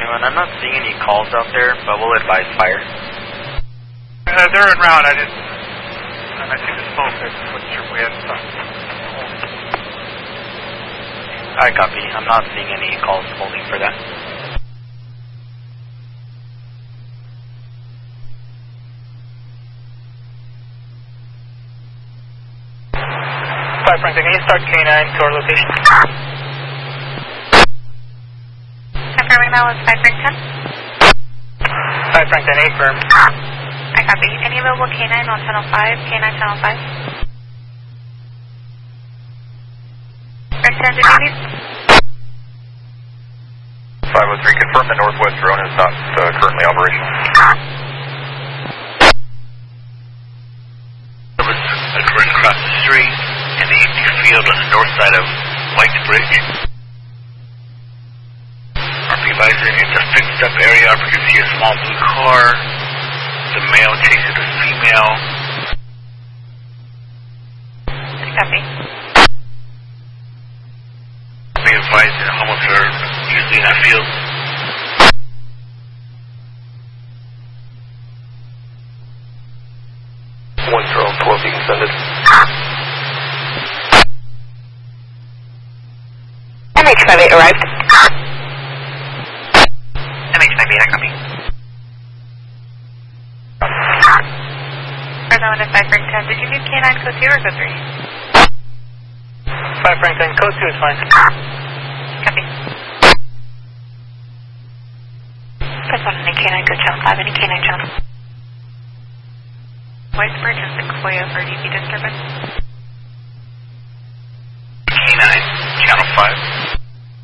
anyone. I'm not seeing any calls out there, but we'll advise fire. They're en route. I see the smoke. I wasn't sure if we had stuff. I copy. I'm not seeing any calls holding for that. Franklin, can you start K9 to our location? Confirming now is 5 Franklin. 5 Franklin, 8 firm. I copy. Any available K9 on channel 5, K9 channel 5? Red 10, did you need? 503, confirm the northwest drone is not currently operational. Occurring across the street in the empty field on the north side of White Bridge. RP advisor, it's a fenced up area. RP can see a small blue car. The male chases the female. Copy. Be advised that homeless are usually in that field. One drone, 12, you can send it. MH58 arrived. MH58, I copy. Arizona 5 Frank 10, did you need K9 code 2 or code 3? 5 Franklin, code 2 is fine. Copy. Press 1 any K9 code channel 5, any K9 channel. White Bridge and Sequoia for DP disturbance. K9, channel 5.